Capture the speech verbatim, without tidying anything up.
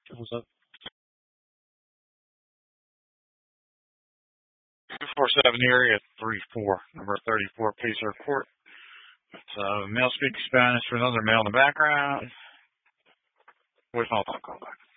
What's up? two four seven area three four, number thirty-four, Pacer Court. It's uh, male speaking Spanish for another male in the background. Voicemail, don't call back.